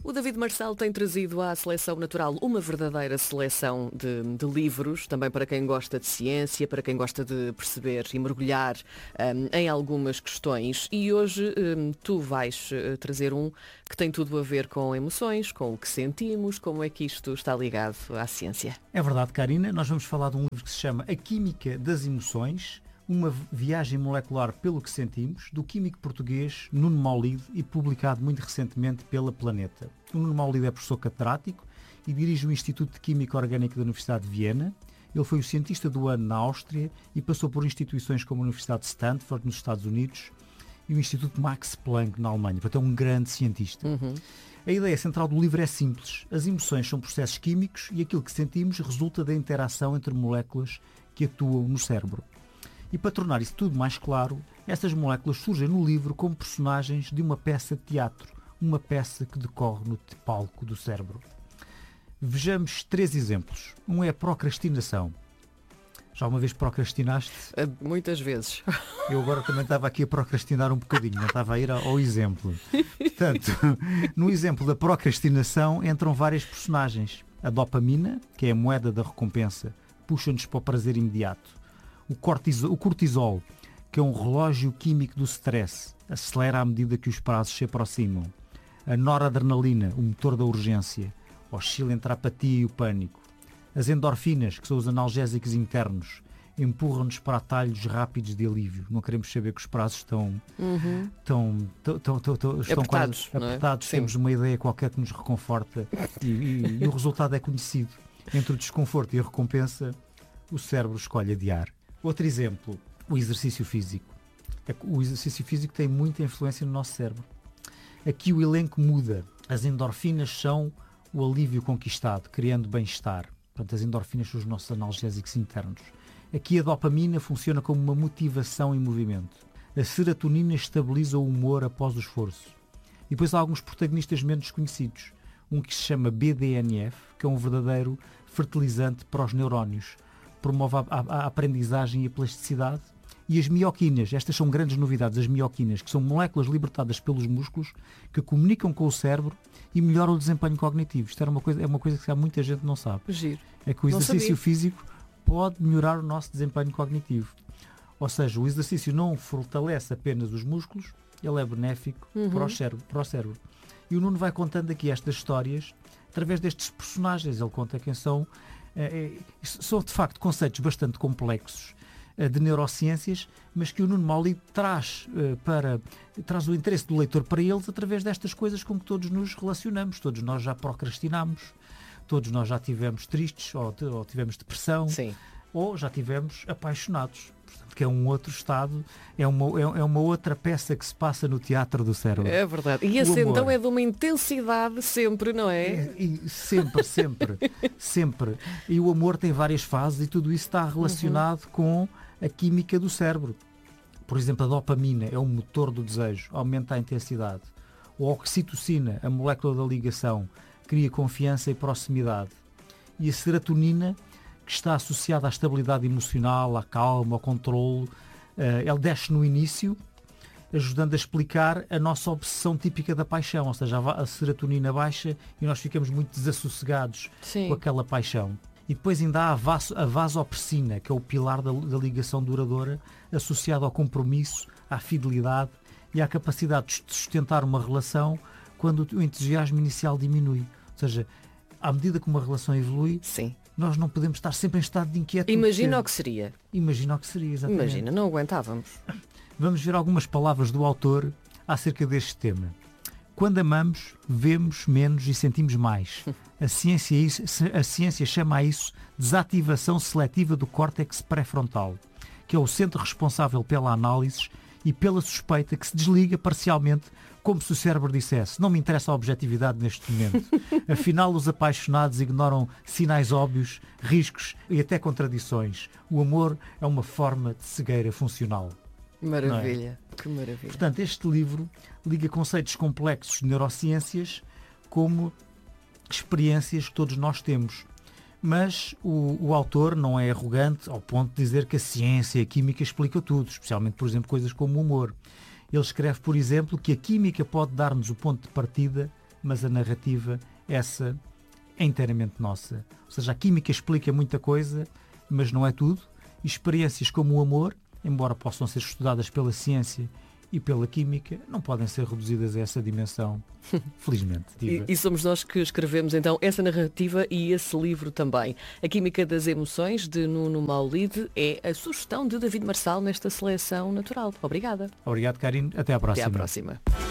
O David Marçal tem trazido à Seleção Natural uma verdadeira seleção de livros, também para quem gosta de ciência, para quem gosta de perceber e mergulhar em algumas questões. E hoje tu vais trazer um que tem tudo a ver com emoções, com o que sentimos, como é que isto está ligado à ciência. É verdade, Karina. Nós vamos falar de um livro que se chama A Química das Emoções, uma viagem molecular pelo que sentimos, do químico português Nuno Maulide e publicado muito recentemente pela Planeta. O Nuno Maulide é professor catedrático e dirige o Instituto de Química Orgânica da Universidade de Viena. Ele foi o cientista do ano na Áustria e passou por instituições como a Universidade de Stanford, nos Estados Unidos, e o Instituto Max Planck, na Alemanha. Portanto, é um grande cientista. A ideia central do livro é simples. As emoções são processos químicos e aquilo que sentimos resulta da interação entre moléculas que atuam no cérebro. E para tornar isso tudo mais claro, estas moléculas surgem no livro como personagens de uma peça de teatro, uma peça que decorre no palco do cérebro. Vejamos 3 exemplos. Um é a procrastinação. Já uma vez procrastinaste? Muitas vezes. Eu agora também estava aqui a procrastinar um bocadinho, não estava a ir ao exemplo. Portanto, no exemplo da procrastinação entram várias personagens. A dopamina, que é a moeda da recompensa, puxa-nos para o prazer imediato. O cortisol, que é um relógio químico do stress, acelera à medida que os prazos se aproximam. A noradrenalina, o motor da urgência, oscila entre a apatia e o pânico. As endorfinas, que são os analgésicos internos, empurram-nos para atalhos rápidos de alívio. Não queremos saber que os prazos estão apertados, quase apertados. Temos uma ideia qualquer que nos reconforta e o resultado é conhecido. Entre o desconforto e a recompensa, o cérebro escolhe adiar. Outro exemplo, o exercício físico. O exercício físico tem muita influência no nosso cérebro. Aqui o elenco muda. As endorfinas são o alívio conquistado, criando bem-estar. Portanto, as endorfinas são os nossos analgésicos internos. Aqui a dopamina funciona como uma motivação em movimento. A serotonina estabiliza o humor após o esforço. E depois há alguns protagonistas menos conhecidos. Um que se chama BDNF, que é um verdadeiro fertilizante para os neurónios. Promove a aprendizagem e a plasticidade. E as mioquinas, estas são grandes novidades, as mioquinas, que são moléculas libertadas pelos músculos que comunicam com o cérebro e melhoram o desempenho cognitivo. Isto é uma coisa que muita gente não sabe. Giro. É que o exercício físico pode melhorar o nosso desempenho cognitivo. Ou seja, o exercício não fortalece apenas os músculos, ele é benéfico para o cérebro. E o Nuno vai contando aqui estas histórias através destes personagens. Ele conta quem são. São de facto conceitos bastante complexos de neurociências, mas que o Nuno Maulide traz o interesse do leitor para eles através destas coisas com que todos nos relacionamos. Todos nós já procrastinamos, todos nós já estivemos tristes ou tivemos depressão. Sim. Ou já estivemos apaixonados. Portanto, que é um outro estado, é uma outra peça que se passa no teatro do cérebro. É verdade. E esse então é de uma intensidade sempre, não é? Sempre. E o amor tem várias fases e tudo isso está relacionado com a química do cérebro. Por exemplo, a dopamina é o motor do desejo, aumenta a intensidade. A oxitocina, a molécula da ligação, cria confiança e proximidade. E a serotonina, que está associada à estabilidade emocional, à calma, ao controle, ele desce no início, ajudando a explicar a nossa obsessão típica da paixão, ou seja, a serotonina baixa e nós ficamos muito desassossegados com aquela paixão. E depois ainda há a vasopressina, que é o pilar da ligação duradoura, associado ao compromisso, à fidelidade e à capacidade de sustentar uma relação quando o entusiasmo inicial diminui. Ou seja, à medida que uma relação evolui, nós não podemos estar sempre em estado de inquietude. Imagina o que seria. Exatamente. Imagina, não aguentávamos. Vamos ver algumas palavras do autor acerca deste tema. Quando amamos, vemos menos e sentimos mais. A ciência chama a isso desativação seletiva do córtex pré-frontal, que é o centro responsável pela análise e pela suspeita, que se desliga parcialmente, como se o cérebro dissesse: não me interessa a objetividade neste momento. Afinal, os apaixonados ignoram sinais óbvios, riscos e até contradições. O amor é uma forma de cegueira funcional. Maravilha, que maravilha. Portanto, este livro liga conceitos complexos de neurociências como experiências que todos nós temos. Mas o autor não é arrogante ao ponto de dizer que a ciência e a química explicam tudo, especialmente, por exemplo, coisas como o humor. Ele escreve, por exemplo, que a química pode dar-nos o ponto de partida mas a narrativa, essa é inteiramente nossa. Ou seja, a química explica muita coisa, mas não é tudo. Experiências como o amor, embora possam ser estudadas pela ciência e pela química, não podem ser reduzidas a essa dimensão, felizmente. E somos nós que escrevemos então essa narrativa e esse livro também. A Química das Emoções, de Nuno Maulide, é a sugestão de David Marçal nesta seleção natural. Obrigada. Obrigado, Karine. Até à próxima. Até à próxima.